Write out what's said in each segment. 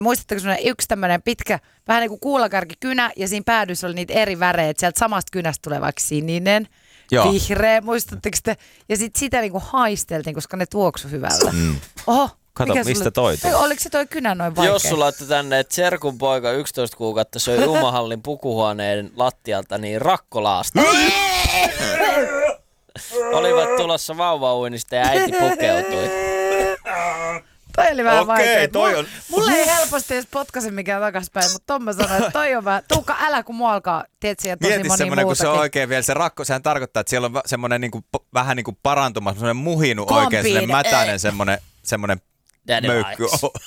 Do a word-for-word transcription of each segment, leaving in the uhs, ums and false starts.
Muistatteko semmoinen yksi tämmöinen pitkä, vähän niin kuin kuulakärkikynä ja siinä päädyssä oli niitä eri värejä, että sieltä samasta kynästä tulee vaikka sininen, Joo. vihreä, muistatteko te? Ja sitten sitä niin kuin haisteltiin, koska ne tuoksu hyvältä. Mm. Oho. Kato, mistä sulle... toi tuli? Oliko se toi kynä noin vaikea? Jos sulla laittoi tänne, että serkun poika yksitoista kuukautta söi Umahallin pukuhuoneen lattialta, niin rakkolaasta. Olivat tulossa vauvauinnista ja äiti pukeutui. Toi oli vähän Okei, vaikea. toi on... Mulle ei helposti edes potkaise mikään takaspäin, mutta Tomma sanoi, että toi on vähän... Tuukka, älä kun mua alkaa, tiedätkö, ja tosi Mieti moni semmoinen, kun se on muutakin. oikein vielä se rakko, sehän tarkoittaa, että siellä on semmoinen niinku, vähän niin kuin parantuma, semmoinen muhinu Kompiin. oikein, semmoinen mätäinen semmoinen, semmoinen möykky.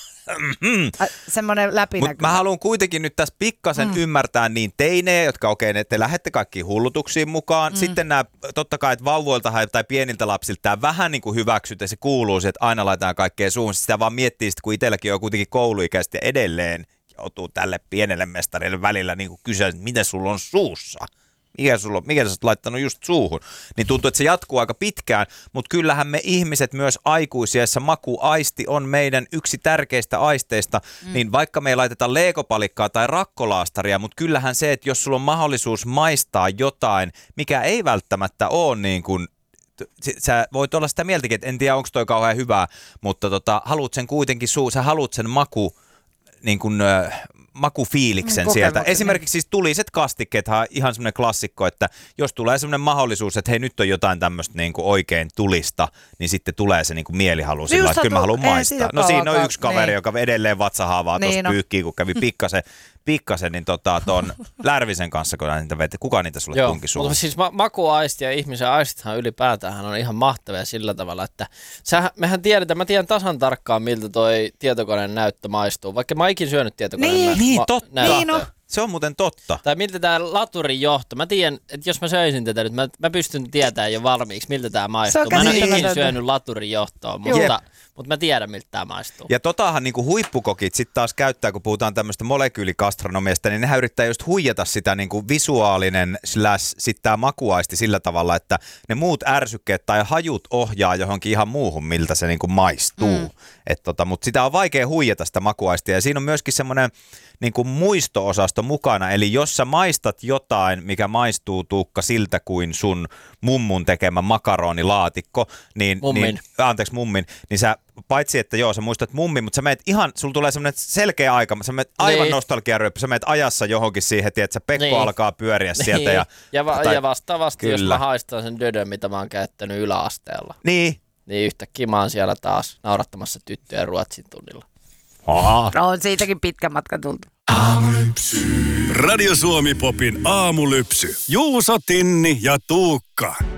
Semmoinen läpinäkyvä. Mutta mä haluan kuitenkin nyt tässä pikkasen mm. ymmärtää niin teinejä, jotka okei, okay, te lähdette kaikkiin hullutuksiin mukaan. Mm. Sitten nämä, totta kai, että vauvoilta tai pieniltä lapsilta tämä vähän niin kuin hyväksyt ja se kuuluu, että aina laitetaan kaikkea suuhun. Sitä vaan miettii, sit, kun itselläkin on kuitenkin kouluikäistä ja edelleen joutuu tälle pienelle mestarille välillä niin kuin kysyä, että mitä sulla on suussa. Mikä sulla on, mikä sä oot laittanut just suuhun, niin tuntuu, että se jatkuu aika pitkään, mutta kyllähän me ihmiset myös aikuisiessa, makuaisti on meidän yksi tärkeistä aisteista, mm. niin vaikka me ei laiteta leekopalikkaa tai rakkolaastaria, mutta kyllähän se, että jos sulla on mahdollisuus maistaa jotain, mikä ei välttämättä ole niin kuin, sä voit olla sitä mieltäkin, että en tiedä onko toi kauhean hyvää, mutta tota, haluat sen kuitenkin, suu, sä haluat sen maku, niin kuin... makufiiliksen sieltä. Esimerkiksi siis tuliset kastikkeethan ihan semmoinen klassikko, että jos tulee semmoinen mahdollisuus, että hei nyt on jotain tämmöistä niin kuin oikein tulista, niin sitten tulee se niin kuin mielihalu sillä, että kyllä mä haluan maistaa. No siinä on yksi kaveri, niin. joka edelleen vatsahaavaa tuossa niin, pyykkii, kun kävi pikkasen, pikkasen niin tota ton Lärvisen kanssa, kun niitä veti. Kuka niitä sulle Joo, tunki suuhun? Mutta siis ma- makuaisti ja ihmisen aistithan ylipäätään on ihan mahtavia sillä tavalla, että sä, mehän tiedetään, mä tiedän tasan tarkkaan, miltä toi tietokoneen näyttö maistuu, vaikka mä ikin syönyt tietokoneen niin, näyttö. Niin, totta. Niin, no. Se on muuten totta. Tai miltä tää laturin johto. Mä tiedän, että jos mä söisin tätä nyt, mä, mä pystyn tietämään jo valmiiksi, miltä tää maistuu. Mä en ole ikin syönyt laturin johtoa, mutta, mutta mä tiedän, miltä tää maistuu. Ja totahan niinku huippukokit sit taas käyttää, kun puhutaan tämmöistä molekyylikastronomiasta, niin nehän yrittää just huijata sitä niinku visuaalinen slash sit tää makuaisti sillä tavalla, että ne muut ärsykkeet tai hajut ohjaa johonkin ihan muuhun, miltä se niinku maistuu. Mm. Et tota, mutta sitä on vaikea huijata sitä makuaistia ja siinä on myöskin semmoinen niin kuin muisto-osasto mukana, eli jos sä maistat jotain, mikä maistuu Tuukka siltä kuin sun mummun tekemä makaronilaatikko, niin, niin anteeksi mummin, niin sä paitsi, että joo, sä muistat mummin, mutta sä meet ihan, sulla tulee semmoinen selkeä aika, sä meet aivan niin. nostalgiaryöppy, sä meet ajassa johonkin siihen, että Pekko niin. alkaa pyöriä sieltä. Niin. Ja, ja, va- tai, ja vastaavasti, kyllä. jos mä haistan sen dödön, mitä mä oon käyttänyt yläasteella. Niin. Niin yhtäkkiä mä oon siellä taas naurattamassa tyttöjä Ruotsin tunnilla. Aha. On siitäkin pitkä matka tultu. Aamulypsy. Radio Suomi Popin aamulypsy. Juuso, Tinni ja Tuukka.